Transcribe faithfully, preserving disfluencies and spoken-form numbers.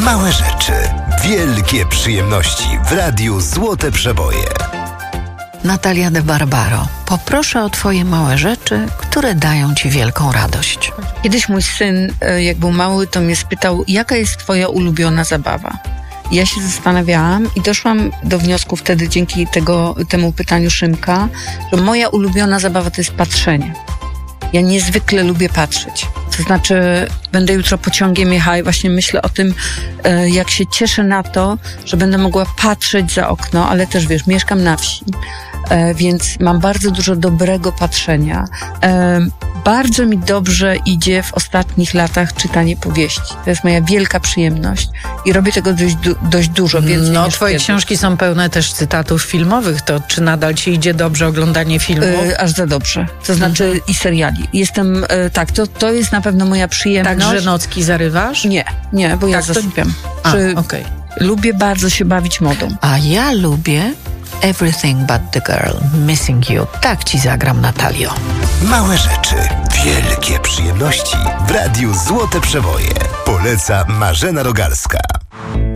Małe rzeczy, wielkie przyjemności w Radiu Złote Przeboje. Natalia de Barbaro. Poproszę o twoje małe rzeczy, które dają ci wielką radość. Kiedyś mój syn, jak był mały, to mnie spytał, jaka jest twoja ulubiona zabawa? Ja się zastanawiałam i doszłam do wniosku wtedy dzięki tego, temu pytaniu Szymka, że moja ulubiona zabawa to jest patrzenie. Ja niezwykle lubię patrzeć. To znaczy, będę jutro pociągiem jechała i właśnie myślę o tym, jak się cieszę na to, że będę mogła patrzeć za okno, ale też, wiesz, mieszkam na wsi, więc mam bardzo dużo dobrego patrzenia. Bardzo mi dobrze idzie w ostatnich latach czytanie powieści. To jest moja wielka przyjemność i robię tego dość, dość dużo. Więcej no, niż twoje kiedyś. książki są pełne też cytatów filmowych. To czy nadal ci idzie dobrze oglądanie filmów? Yy, aż za dobrze. To znaczy mhm. i seriali. Jestem, yy, tak, to, to jest na pewno moja przyjemność. Tak, że nocki zarywasz? Nie, nie, bo ja tak, zasypiam. To... Czy... A, okej. Okay. Lubię bardzo się bawić modą. A ja lubię Everything But The Girl, Missing You. Tak ci zagram, Natalio. Małe rzeczy, wielkie przyjemności w Radiu Złote Przeboje. Poleca Marzena Rogalska.